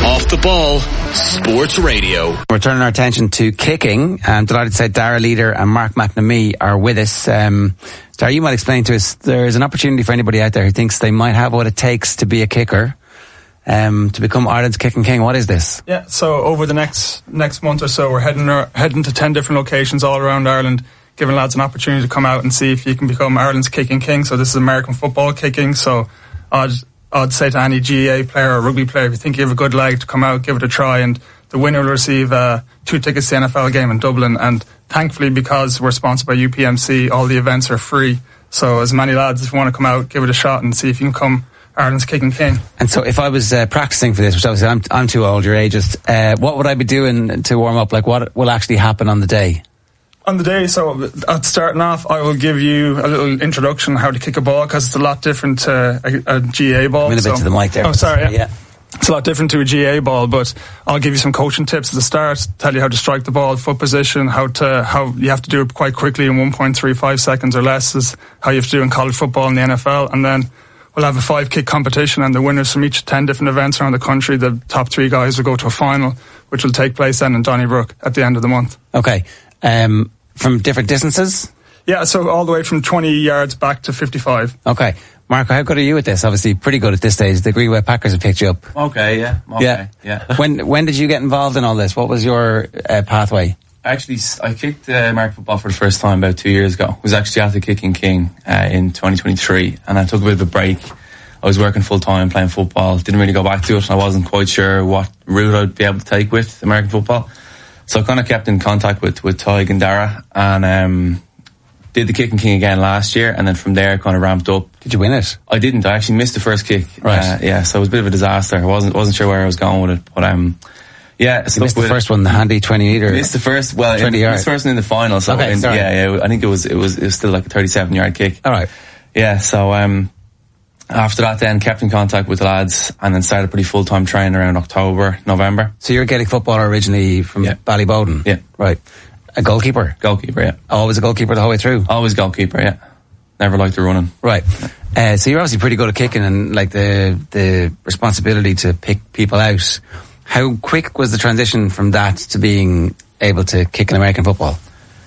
Off the Ball Sports Radio. We're turning our attention to kicking. I'm delighted to say Dara Leader and Mark McNamee are with us. Dara, you might explain to us, there's an opportunity for anybody out there who thinks they might have what it takes to be a kicker, to become Ireland's kicking king. What is this? Yeah, so over the next month or so, we're heading to 10 different locations all around Ireland, giving lads an opportunity to come out and see if you can become Ireland's kicking king. So this is American football kicking. So I'd say to any GAA player or rugby player, if you think you have a good leg, to come out, give it a try, and the winner will receive 2 tickets to the NFL game in Dublin. And thankfully, because we're sponsored by UPMC, all the events are free. So as many lads, if you want to come out, give it a shot and see if you can become Ireland's kicking king. And so if I was practicing for this, which obviously I'm too old, you're ageist, what would I be doing to warm up? Like, what will actually happen on the day? On the day, so at starting off, I will give you a little introduction on how to kick a ball, because it's a lot different to a GAA ball. I'm a bit to the mic there. Oh, sorry. Yeah. It's a lot different to a GAA ball, but I'll give you some coaching tips at the start, tell you how to strike the ball, foot position, how you have to do it quite quickly in 1.35 seconds or less is how you have to do in college football and the NFL. And then we'll have a 5-kick competition, and the winners from each 10 different events around the country, the top 3 guys will go to a final, which will take place then in Donnybrook at the end of the month. Okay. From different distances? Yeah, so all the way from 20 yards back to 55. Okay. Marco, how good are you at this? Obviously pretty good at this stage. The Greenway Packers have picked you up. Okay, yeah. When did you get involved in all this? What was your pathway? Actually, I kicked American football for the first time about 2 years ago. I was actually at the Kicking King in 2023, and I took a bit of a break. I was working full time playing football, didn't really go back to it, and I wasn't quite sure what route I'd be able to take with American football. So I kind of kept in contact with Tig and Dara, and did the Kicking King again last year, and then from there kind of ramped up. Did you win it? I didn't. I actually missed the first kick. Right. So it was a bit of a disaster. I wasn't sure where I was going with it, but yeah. You missed the first one, the handy 20 metre. Missed the first. Well, 20 yards. Missed the first one in the final. So okay, sorry. Yeah. I think it was still like a 37-yard kick. All right. Yeah. So after that, then kept in contact with the lads, and then started pretty full-time training around October, November. So you're a Gaelic footballer originally from Ballyboden? Yeah. Right. A goalkeeper? Goalkeeper, yeah. Always a goalkeeper the whole way through? Always goalkeeper, yeah. Never liked the running. Right. So you're obviously pretty good at kicking, and like the responsibility to pick people out. How quick was the transition from that to being able to kick in American football?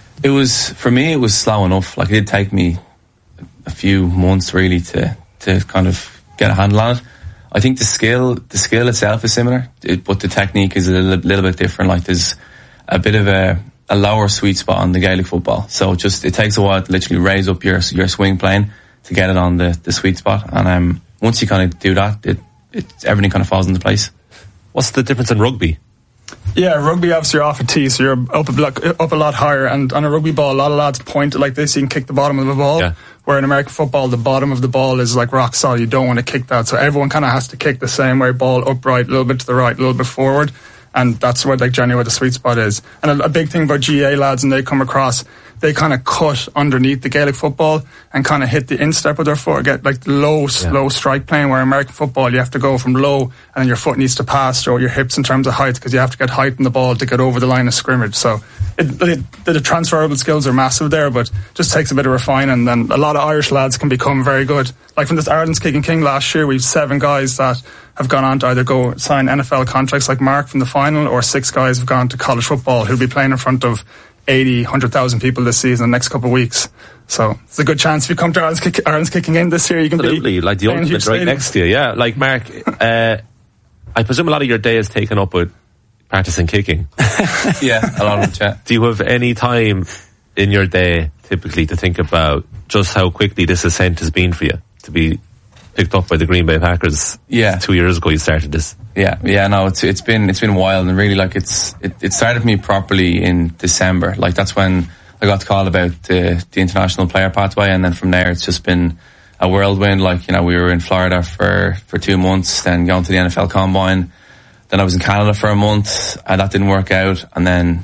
For me, it was slow enough. Like, it did take me a few months really to kind of get a handle on it. I think the skill itself is similar, but the technique is a little bit different. Like, there's a bit of a lower sweet spot on the Gaelic football, so it takes a while to literally raise up your swing plane to get it on the sweet spot. And once you kind of do that, everything kind of falls into place. What's the difference in rugby? Yeah, rugby obviously you're off a tee, so you're up a lot higher, and on a rugby ball, a lot of lads point it like this, you can kick the bottom of the ball. Yeah. Where in American football, the bottom of the ball is like rock solid. You don't want to kick that. So everyone kind of has to kick the same way, ball upright, a little bit to the right, a little bit forward. And that's where, like, generally where the sweet spot is. And a big thing about GAA lads, and they come across, they kind of cut underneath the Gaelic football and kind of hit the instep with their foot, get like the low strike plane, where American football, you have to go from low and then your foot needs to pass through your hips in terms of height, because you have to get height in the ball to get over the line of scrimmage. So the transferable skills are massive there, but just takes a bit of refining. And then a lot of Irish lads can become very good. Like from this Ireland's Kicking King last year, we've 7 guys that have gone on to either go sign NFL contracts like Mark from the final, or 6 guys have gone to college football who'll be playing in front of 80, 100,000 people this season, the next couple of weeks. So it's a good chance if you come to Ireland's Kicking In this year, you can absolutely, like the ultimate right next to you. Yeah, like Mark, I presume a lot of your day is taken up with practicing kicking. Yeah, a lot of it, yeah. Do you have any time in your day typically to think about just how quickly this ascent has been for you to be picked up by the Green Bay Packers? Yeah, 2 years ago you started this. Yeah. No, it's been wild, and really, like, it started for me properly in December. Like, that's when I got the call about the international player pathway, and then from there it's just been a whirlwind. Like, we were in Florida for 2 months, then going to the NFL Combine. Then I was in Canada for a month, and that didn't work out. And then,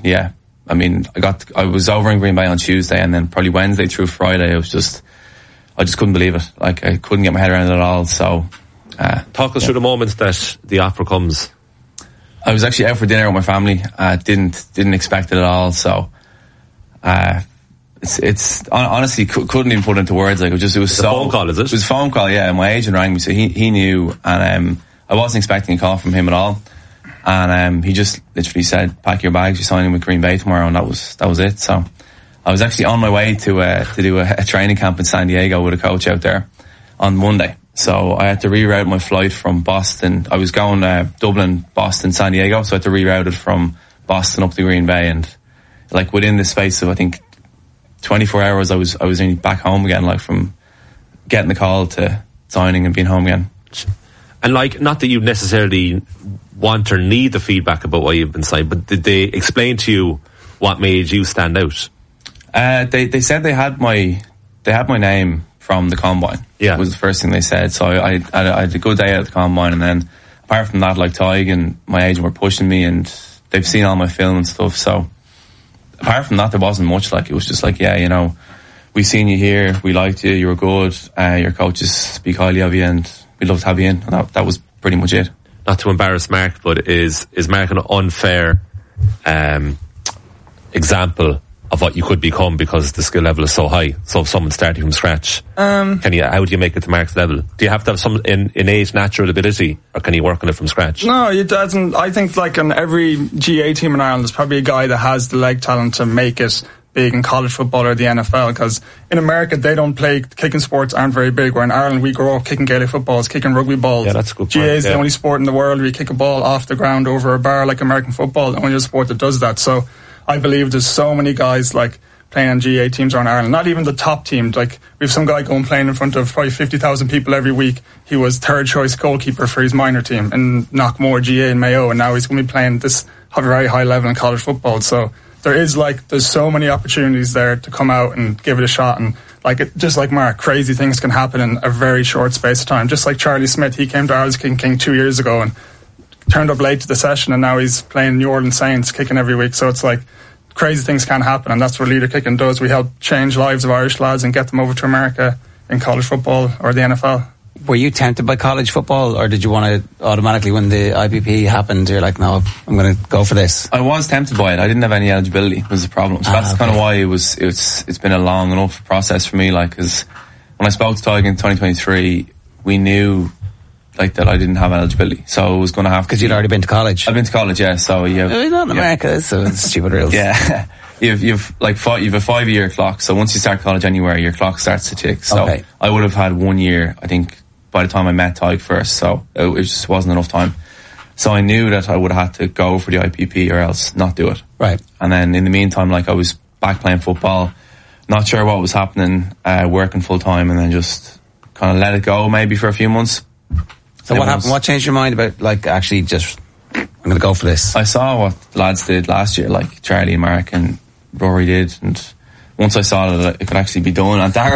I was over in Green Bay on Tuesday, and then probably Wednesday through Friday, I just couldn't believe it. Like, I couldn't get my head around it at all. So, talk us through the moments that the offer comes. I was actually out for dinner with my family. Didn't expect it at all. So, it's honestly couldn't even put it into words. Like, it was so. A phone call, is it? It was a phone call. Yeah, my agent rang me, so he knew, and I wasn't expecting a call from him at all. And he just literally said, pack your bags, you're signing with Green Bay tomorrow, and that was it. So I was actually on my way to do a training camp in San Diego with a coach out there on Monday. So I had to reroute my flight from Boston. I was going Dublin, Boston, San Diego, so I had to reroute it from Boston up to Green Bay, and like within the space of I think 24 hours I was only back home again, like from getting the call to signing and being home again. And like, not that you necessarily want or need the feedback about why you've been signed, but did they explain to you what made you stand out? They said they had my name from the combine. Yeah, was the first thing they said. So I had a good day at the combine, and then apart from that, like Tig and my agent were pushing me, and they've seen all my film and stuff. So apart from that, there wasn't much. Like, it was just like, yeah, you know, we seen you here, we liked you, you were good, your coaches speak highly of you, and we'd love to have you in. And that was pretty much it. Not to embarrass Mark, but is Mark an unfair example of what you could become because the skill level is so high? So if someone's starting from scratch, how do you make it to Mark's level? Do you have to have some innate natural ability, or can you work on it from scratch? No, it doesn't. I think like in every GA team in Ireland, there's probably a guy that has the leg talent to make it big in college football or the NFL, because in America they don't play, kicking sports aren't very big, where in Ireland we grow up kicking Gaelic footballs, kicking rugby balls. Yeah, that's a good point. GA is the only sport in the world where you kick a ball off the ground over a bar like American football, the only sport that does that. So I believe there's so many guys like playing on GA teams around Ireland, not even the top team. Like, we have some guy going playing in front of probably 50,000 people every week. He was third choice goalkeeper for his minor team in Knockmore, GA and Mayo, and now he's going to be playing this very high level in college football. So there's so many opportunities there to come out and give it a shot. And just like Mark, crazy things can happen in a very short space of time. Just like Charlie Smith, he came to Ireland's Kicking King 2 years ago and turned up late to the session, and now he's playing New Orleans Saints, kicking every week. So it's like, crazy things can happen, and that's what Leader Kicking does. We help change lives of Irish lads and get them over to America in college football or the NFL. Were you tempted by college football, or did you want to automatically, when the IPP happened, you're like, no, I'm going to go for this? I was tempted by it. I didn't have any eligibility, was the problem. So that's kind of why it's been a long enough process for me. Like, because when I spoke to Tig in 2023, we knew like that I didn't have eligibility, so I was going to have. Because you'd already been to college. I've been to college, yeah. So you have, not in America, so it's stupid rules. Yeah, you've a 5-year clock. So once you start college anywhere, your clock starts to tick. So okay. I would have had 1 year, I think, by the time I met Tig first. So it just wasn't enough time. So I knew that I would have had to go for the IPP or else not do it. Right. And then in the meantime, like, I was back playing football, not sure what was happening, working full time, and then just kind of let it go maybe for a few months. So what happened? What changed your mind about, like, actually just, I'm going to go for this? I saw what the lads did last year, like Charlie and Mark and Rory did, and once I saw that it could actually be done, and Dara,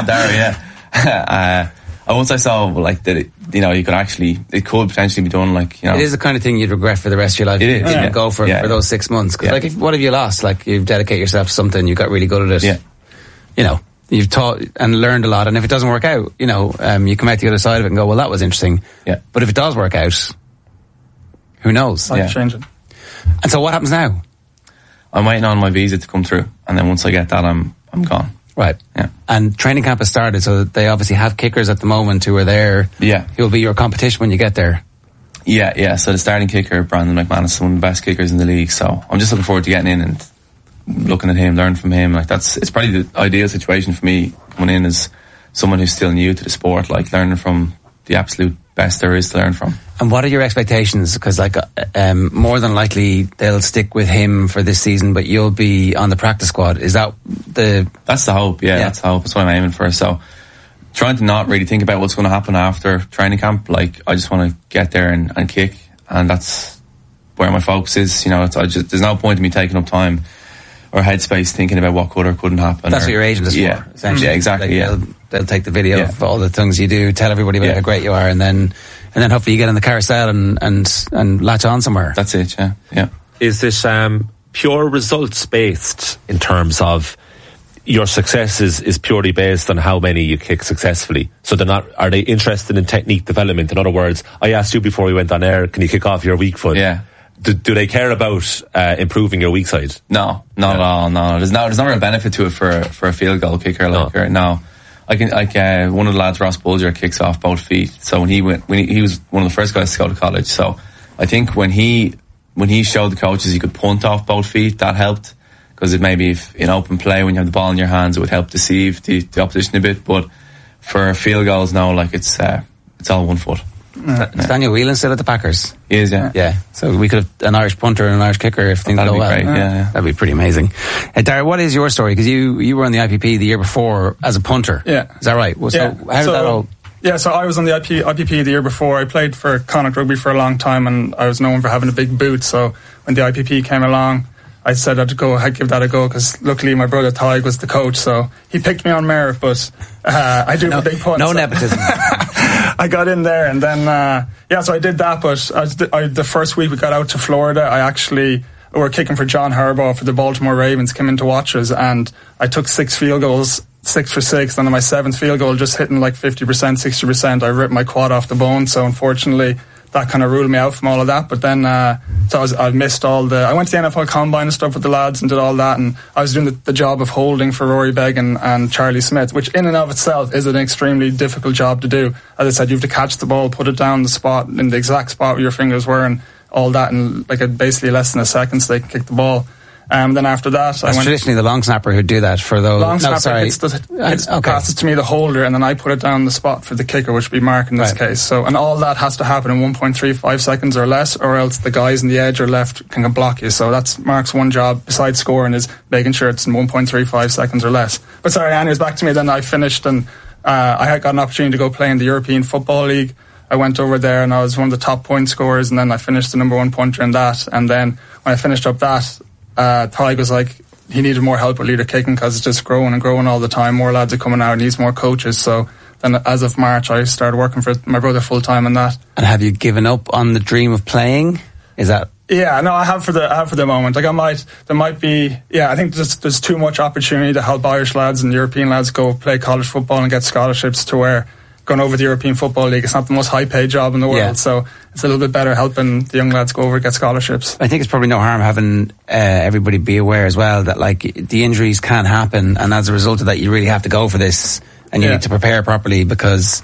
yeah. Once I saw, like, that it could potentially be done, like, you know. It is the kind of thing you'd regret for the rest of your life. It is, you didn't go for those 6 months. Because, like, what have you lost? Like, you've dedicated yourself to something, you got really good at it. Yeah. You know. You've taught and learned a lot, and if it doesn't work out, you know, you come out the other side of it and go, well, that was interesting. Yeah. But if it does work out, who knows? Change it. And so what happens now? I'm waiting on my visa to come through, and then once I get that, I'm gone. Right. Yeah. And training camp has started, so they obviously have kickers at the moment who are there. Yeah. Who will be your competition when you get there. Yeah. So the starting kicker, Brandon McManus, is one of the best kickers in the league. So I'm just looking forward to getting in and looking at him, learning from him. Like, it's probably the ideal situation for me coming in as someone who's still new to the sport, like learning from the absolute best there is to learn from. And what are your expectations? Because more than likely they'll stick with him for this season, but you'll be on the practice squad. Is that that's the hope? Yeah, that's the hope. That's what I'm aiming for. So trying to not really think about what's going to happen after training camp. Like, I just want to get there and kick, and that's where my focus is. You know, there's no point in me taking up time or headspace thinking about what could or couldn't happen. That's what your agent is for, essentially. Yeah, exactly. Like, they'll take the video of all the things you do, tell everybody about how great you are, and then hopefully you get in the carousel and latch on somewhere. That's it. Yeah. Is this pure results based in terms of your success is purely based on how many you kick successfully? So are they interested in technique development? In other words, I asked you before we went on air, can you kick off your weak foot? Yeah. Do they care about improving your weak side? No, not at all. No, there's no real benefit to it for a field goal kicker. No. I can. One of the lads, Ross Bulger, kicks off both feet. So when he was one of the first guys to go to college. So I think when he when he showed the coaches he could punt off both feet, that helped, because it maybe if in open play when you have the ball in your hands it would help deceive the opposition a bit. But for field goals now, like it's all 1 foot. Is Daniel Whelan still at the Packers? He is, yeah. Yeah, so we could have an Irish punter and an Irish kicker if things go well. That'd be great, yeah. That'd be pretty amazing. Darragh, what is your story? Because you were on the IPP the year before as a punter. Yeah. Is that right? Well, so how did that all... Yeah, so I was on the IPP the year before. I played for Connacht Rugby for a long time, and I was known for having a big boot. So when the IPP came along, I said I'd give that a go, because luckily my brother Tig was the coach, so he picked me on merit, but I do a big punt. No nepotism. I got in there, and then, so I did that, but the first week we got out to Florida, we were kicking for John Harbaugh for the Baltimore Ravens, came in to watch us, and I took 6 field goals, 6 for 6, and on my 7th field goal, just hitting like 50%, 60%, I ripped my quad off the bone, so unfortunately that kind of ruled me out from all of that. But then I missed all I went to the NFL Combine and stuff with the lads and did all that, and I was doing the job of holding for Rory Begg and Charlie Smith, which in and of itself is an extremely difficult job to do. As I said, you have to catch the ball, put it down the spot, in the exact spot where your fingers were, and all that in basically less than a second so they can kick the ball. Then after that, that's traditionally the long snapper who'd do that for those. Long snapper passes to me, the holder, and then I put it down the spot for the kicker, which would be Mark in this case. So, and all that has to happen in 1.35 seconds or less, or else the guys in the edge or left can block you. So that's Mark's one job besides scoring, is making sure it's in 1.35 seconds or less. But sorry, anyways, back to me. Then I finished, and I had got an opportunity to go play in the European Football League. I went over there and I was one of the top point scorers, and then I finished the number 1 punter in that. And then when I finished up that, Tig was like, he needed more help with leader kicking, because it's just growing and growing all the time. More lads are coming out, needs more coaches. So then as of March, I started working for my brother full time in that. And have you given up on the dream of playing? Is that... Yeah, no, I have for the moment. Like there might be, I think there's too much opportunity to help Irish lads and European lads go play college football and get scholarships, to where going over the European Football League, it's not the most high paid job in the world, so it's a little bit better helping the young lads go over and get scholarships. I think it's probably no harm having everybody be aware as well that like the injuries can happen, and as a result of that you really have to go for this, and you need to prepare properly, because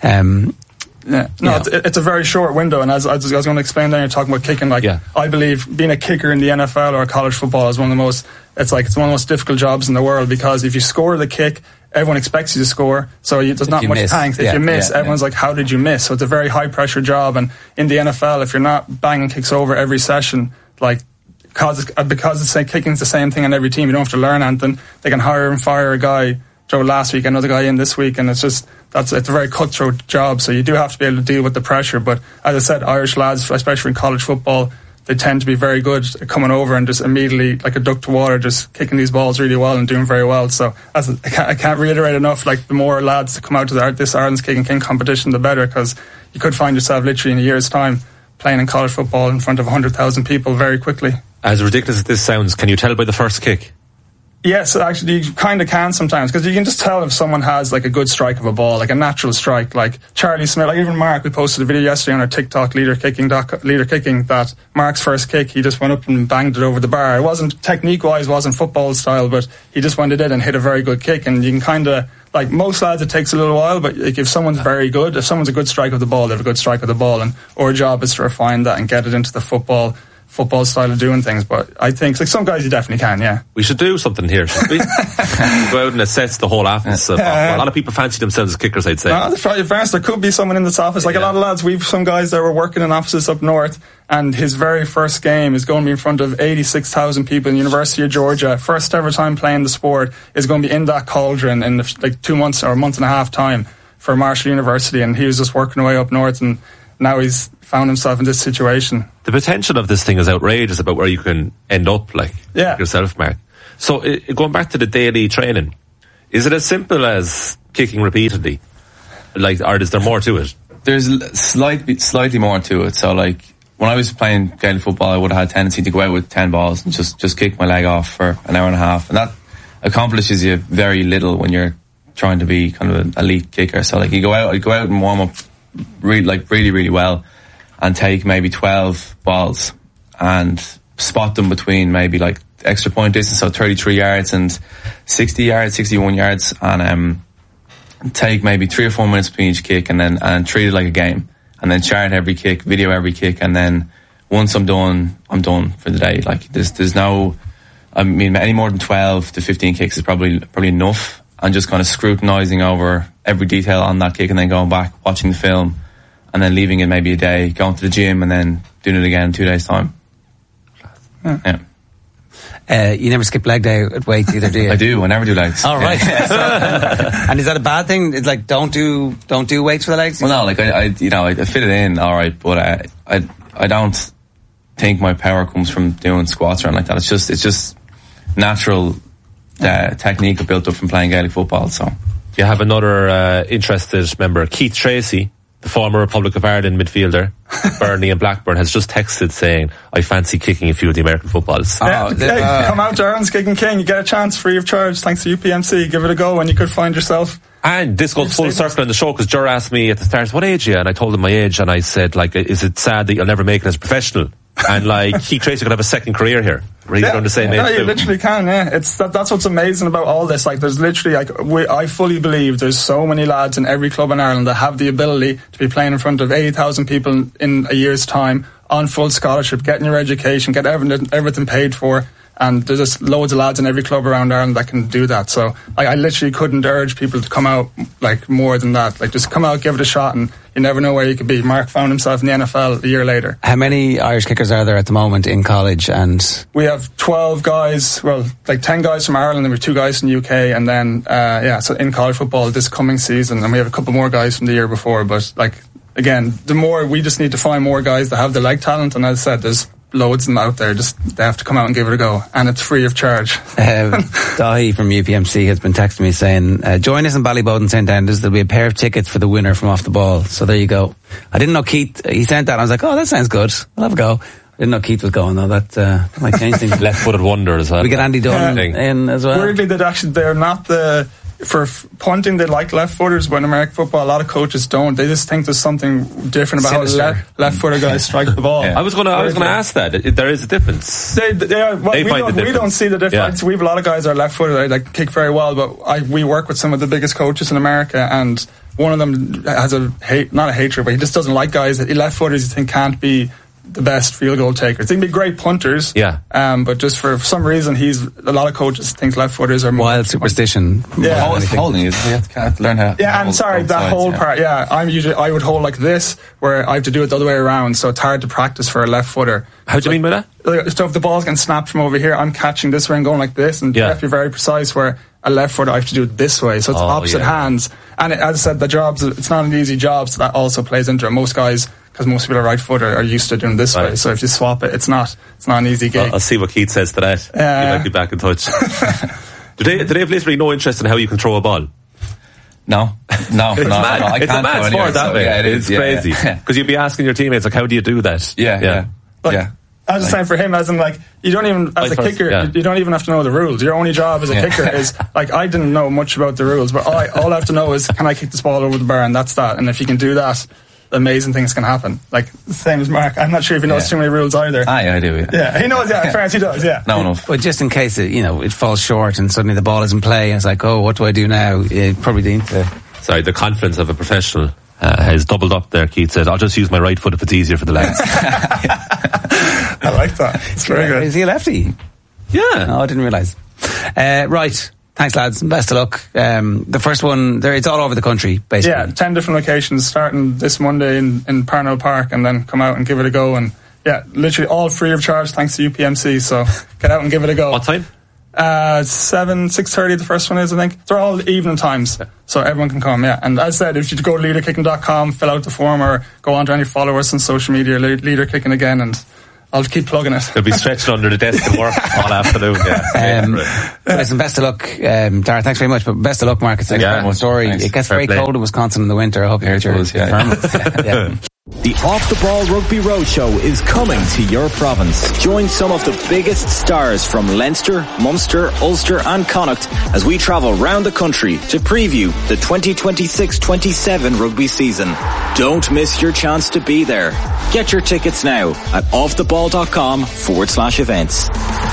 it's a very short window, and as I was going to explain there, you're talking about kicking, I believe being a kicker in the NFL or college football is one of the most difficult jobs in the world, because if you score the kick, everyone expects you to score, so there's not much thanks. If you miss, everyone's like, how did you miss? So it's a very high pressure job, and in the NFL, if you're not banging kicks over every session, because kicking's the same thing on every team, you don't have to learn anything. They can hire and fire a guy. Joe last week, another guy in this week, and it's a very cutthroat job, so you do have to be able to deal with the pressure. But as I said, Irish lads, especially in college football, they tend to be very good at coming over and just immediately, like a duck to water, just kicking these balls really well and doing very well. So I can't reiterate enough, the more lads that come out to this Ireland's Kicking King competition, the better, because you could find yourself literally in a year's time playing in college football in front of 100,000 people very quickly. As ridiculous as this sounds, can you tell by the first kick? Yes, actually, you kind of can sometimes, because you can just tell if someone has a good strike of a ball, a natural strike. Like Charlie Smith, even Mark, we posted a video yesterday on our TikTok, Leader Kicking, that Mark's first kick, he just went up and banged it over the bar. It wasn't technique-wise, wasn't football style, but he just went in and hit a very good kick. And you can kind of, most lads, it takes a little while, but if someone's very good, if someone's a good strike of the ball, they have a good strike of the ball, and our job is to refine that and get it into the football style of doing things. But I think some guys you definitely can. We should do something here, should we? Go out and assess the whole office. A lot of people fancy themselves as kickers, I'd say. There could be someone in this office, a lot of lads. We've some guys that were working in offices up north, and his very first game is going to be in front of 86,000 people in the University of Georgia. First ever time playing the sport, is going to be in that cauldron in 2 months or a month and a half time for Marshall University, and he was just working away up north, and now he's found himself in this situation. The potential of this thing is outrageous about where you can end up, yourself, Mark. So, going back to the daily training, is it as simple as kicking repeatedly? Or is there more to it? There's slightly more to it. So, when I was playing Gaelic football, I would have had a tendency to go out with 10 balls and just kick my leg off for an hour and a half. And that accomplishes you very little when you're trying to be kind of an elite kicker. So, I'd go out and warm up really, really well, and take maybe 12 balls and spot them between maybe extra point distance, so 33 yards and 60 yards, 61 yards, and take maybe 3 or 4 minutes between each kick, and treat it like a game, and then chart every kick, video every kick, and then once I'm done for the day. Like there's no, I mean, any more than 12 to 15 kicks is probably enough. And just kind of scrutinising over every detail on that kick, and then going back, watching the film, and then leaving it maybe a day, going to the gym, and then doing it again in 2 days' time. Yeah. You never skip leg day at weights either, do you? I do. I never do legs. Oh, right. And is that a bad thing? It's like don't do weights for the legs? Well, no, like I fit it in, all right, but I don't think my power comes from doing squats or anything like that. It's just natural technique built up from playing Gaelic football. So you have another interested member, Keith Tracy, the former Republic of Ireland midfielder, Burnley and Blackburn, has just texted saying, I fancy kicking a few of the American footballs. Come out to Ireland's Kicking King. You get a chance free of charge thanks to UPMC. Give it a go and you could find yourself. And this goes full circle in the show, because Ger asked me at the start, what age are you? And I told him my age, and I said, like, is it sad that you'll never make it as a professional? And like, Keith Tracy could have a second career here. Really on the same age. No, you literally can, yeah. That's what's amazing about all this. Like, there's literally, I fully believe there's so many lads in every club in Ireland that have the ability to be playing in front of 80,000 people in a year's time on full scholarship, getting your education, get everything paid for. And there's just loads of lads in every club around Ireland that can do that. So I literally couldn't urge people to come out like more than that. Like, just come out, give it a shot, and you never know where you could be. Mark found himself in the NFL a year later. How many Irish kickers are there at the moment in college? And we have 12 guys, well, like 10 guys from Ireland, and we have 2 guys from the UK, and then so in college football this coming season, and we have a couple more guys from the year before. But like, again, we just need to find more guys that have the leg talent, and as I said, there's loads of them out there. Just they have to come out and give it a go, and it's free of charge. Dahi from UPMC has been texting me saying, join us in Ballybowden St. Enders. There'll be a pair of tickets for the winner from Off the Ball. So there you go. I didn't know Keith, he sent that, and I was like, oh, that sounds good, I'll have a go. I didn't know Keith was going though. That might change things. Left-footed wonder as well. We get Andy Dunn in as well. Weirdly, they're not for punting, they like left footers, but in American football a lot of coaches don't. They just think there's something different about how left footer guys strike the ball. I was going to ask that. There is a difference. We don't see the difference. Yeah. We have a lot of guys that are left footed that kick very well, but we work with some of the biggest coaches in America, and one of them has not a hatred, but he just doesn't like guys that left footers you think can't be the best field goal takers. They can be great punters, but just for some reason, a lot of coaches think left footers are more wild superstition. Yeah, holding is you have to learn how. Yeah, and sorry, that whole part. Yeah, I would hold like this, where I have to do it the other way around, so it's hard to practice for a left footer. How do you mean by that? So if the ball's getting snapped from over here, I'm catching this way and going like this, and you have to be very precise. Where a left footer, I have to do it this way, so it's opposite hands. And as I said, it's not an easy job, so that also plays into it. Most guys, because most people are right footer, are used to doing this way. So if you swap it, it's not an easy gig. I'll see what Keith says to that. You might be back in touch. Do they have literally no interest in how you can throw a ball? No. It's mad. It's a mad sport that way. It is crazy. Because you'd be asking your teammates, like, how do you do that? Yeah. I was just saying for him, as in, like, you don't even, as a kicker, you don't even have to know the rules. Your only job as a kicker is, like, I didn't know much about the rules, but all I have to know is, can I kick this ball over the bar, and that's that. And if you can do that, amazing things can happen. Like, the same as Mark. I'm not sure if he knows too many rules either. Yeah, I do, yeah. He knows, fairness, he does, No enough. But just in case it falls short and suddenly the ball is in play, and it's like, oh, what do I do now? You probably need to... Sorry, the confidence of a professional has doubled up there. Keith said, I'll just use my right foot if it's easier for the legs. I like that. It's very good. Is he a lefty? Yeah. No, I didn't realise. Right. Thanks, lads. Best of luck. The first one, it's all over the country, basically. Yeah, 10 different locations, starting this Monday in Parnell Park, and then come out and give it a go. And yeah, literally all free of charge thanks to UPMC. So get out and give it a go. What time? 6:30 the first one is, I think. They're all evening times, so everyone can come, And as I said, if you go to leaderkicking.com, fill out the form, or go on to any followers on social media, Leader Kicking again, and I'll keep plugging it. They'll be stretched under the desk and work all afternoon. Listen, best of luck, Dara. Thanks very much, but best of luck, Mark. It's an incredible story. Thanks. It gets very cold in Wisconsin in the winter. I hope you heard your thermals. The Off the Ball Rugby Roadshow is coming to your province. Join some of the biggest stars from Leinster, Munster, Ulster and Connacht as we travel round the country to preview the 2026-27 rugby season. Don't miss your chance to be there. Get your tickets now at offtheball.com/events.